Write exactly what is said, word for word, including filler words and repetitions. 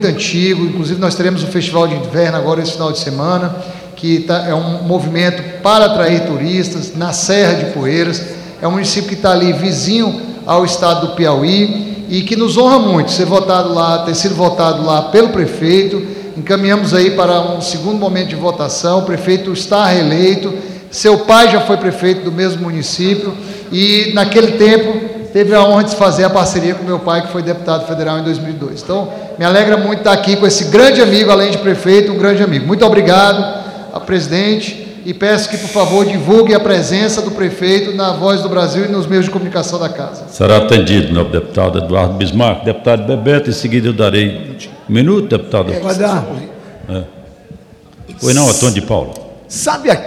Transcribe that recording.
antigo, inclusive nós teremos o Festival de Inverno agora esse final de semana, que tá, é um movimento para atrair turistas na Serra de Poeiras. É um município que está ali vizinho ao estado do Piauí e que nos honra muito ser votado lá, ter sido votado lá pelo prefeito. Encaminhamos aí para um segundo momento de votação. O prefeito está reeleito, seu pai já foi prefeito do mesmo município e naquele tempo teve a honra de fazer a parceria com meu pai, que foi deputado federal em dois mil e dois. Então, me alegra muito estar aqui com esse grande amigo, além de prefeito, um grande amigo. Muito obrigado ao presidente e peço que, por favor, divulgue a presença do prefeito na Voz do Brasil e nos meios de comunicação da casa. Será atendido, nobre deputado Eduardo Bismarck. Deputado Bebeto, em seguida eu darei um minuto, deputado. Vai dar. É. Pois não, Antônio de Paulo. Sabe aqui